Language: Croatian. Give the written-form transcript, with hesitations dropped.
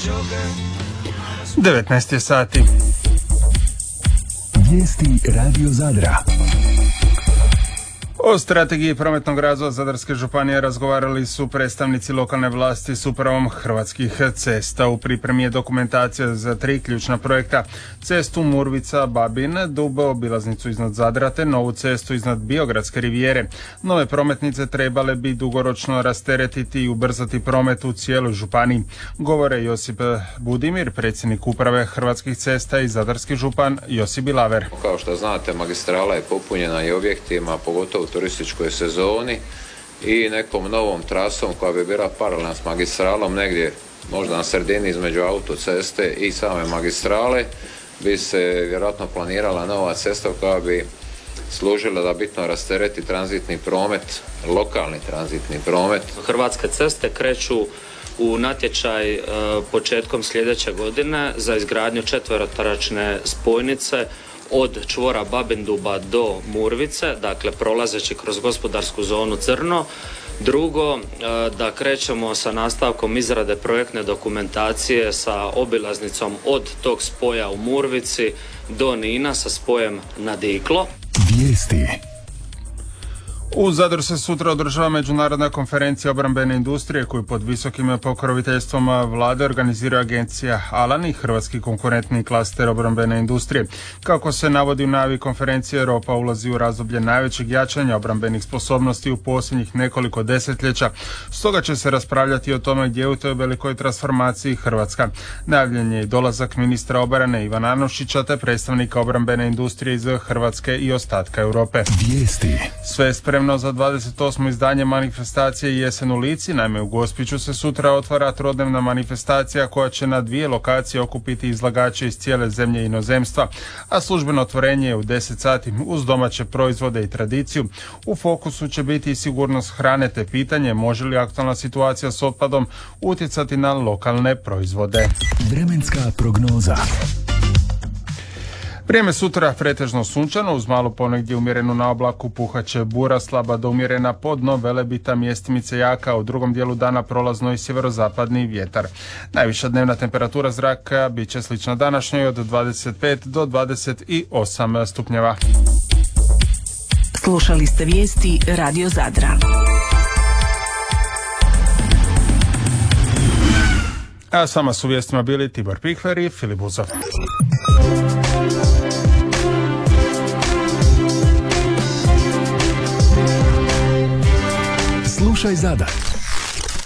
19 je sati. Vijesti Radio Zadra. O strategiji prometnog razvoja Zadarske županije razgovarali su predstavnici lokalne vlasti s upravom Hrvatskih cesta. U pripremi je dokumentacija za 3 ključna projekta: cestu Murvica-Babin, Dub, obilaznicu iznad Zadra te novu cestu iznad Biogradske rivijere. Nove prometnice trebale bi dugoročno rasteretiti i ubrzati promet u cijeloj županiji, govore Josip Budimir, predsjednik uprave Hrvatskih cesta, i zadarski župan Josip Bilaver. Kao što znate, magistrala je popunjena i objektima, pogotovo u turističkoj sezoni, i nekom novom trasom koja bi bila paralelna s magistralom, negdje možda na sredini između autoceste i same magistrale, bi se vjerojatno planirala nova cesta koja bi služila da bitno rastereti tranzitni promet, lokalni tranzitni promet. Hrvatske ceste kreću u natječaj početkom sljedeće godine za izgradnju četverotračne spojnice od čvora Babinduba do Murvice, dakle prolazeći kroz gospodarsku zonu Crno. Drugo, da krećemo sa nastavkom izrade projektne dokumentacije sa obilaznicom od tog spoja u Murvici do Nina sa spojem na Diklo. Vijesti. U Zadru se sutra održava međunarodna konferencija obrambene industrije koju pod visokim pokroviteljstvom vlade organizira agencija Alan i Hrvatski konkurentni klaster obrambene industrije. Kako se navodi u najavi konferencije, Europa ulazi u razdoblje najvećeg jačanja obrambenih sposobnosti u posljednjih nekoliko desetljeća. Stoga će se raspravljati o tome gdje u toj velikoj transformaciji Hrvatska. Najavljen je i dolazak ministra obrane Ivana Anušića te predstavnika obrambene industrije iz Hrvatske i ostatka Europe. Vijesti. Sve je spremno za 28. izdanje manifestacije Jesen u Lici. Naime, u Gospiću se sutra otvara trodnevna manifestacija koja će na 2 lokacije okupiti izlagače iz cijele zemlje i inozemstva, a službeno otvorenje je u 10 sati uz domaće proizvode i tradiciju. U fokusu će biti i sigurnost hrane te pitanje može li aktualna situacija s otpadom utjecati na lokalne proizvode. Vremenska prognoza. Vrijeme sutra pretežno sunčano, uz malo ponegdje umjerenu na oblaku, puhaće bura, slaba do umjerena, pod dno Velebita mjestimice jaka, u drugom dijelu dana prolazno i sjeverozapadni vjetar. Najviša dnevna temperatura zraka bit će slična današnjoj od 25 do 28 stupnjeva. Slušali ste vijesti Radio Zadra. A s vama su vijestima bili Tibor Pikver i Filip Buzov. Slušaj Zadar.